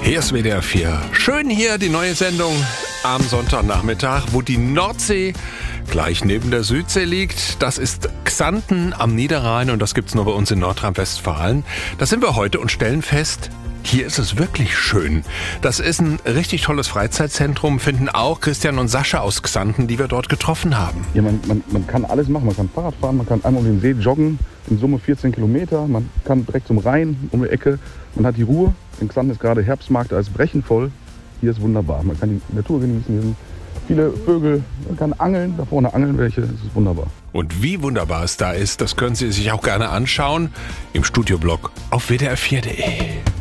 Hier ist WDR 4. Schön hier die neue Sendung am Sonntagnachmittag, wo die Nordsee gleich neben der Südsee liegt. Das ist Xanten am Niederrhein und das gibt's nur bei uns in Nordrhein-Westfalen. Da sind wir heute und stellen fest, hier ist es wirklich schön. Das ist ein richtig tolles Freizeitzentrum, finden auch Christian und Sascha aus Xanten, die wir dort getroffen haben. Ja, man kann alles machen. Man kann Fahrrad fahren, man kann einmal um den See joggen, in Summe 14 Kilometer. Man kann direkt zum Rhein um die Ecke. Man hat die Ruhe. In Xanten ist gerade Herbstmarkt, da ist brechenvoll. Hier ist wunderbar. Man kann die Natur genießen. Hier sind viele Vögel. Man kann angeln. Da vorne angeln welche. Das ist wunderbar. Und wie wunderbar es da ist, das können Sie sich auch gerne anschauen im Studioblog auf wdr4.de.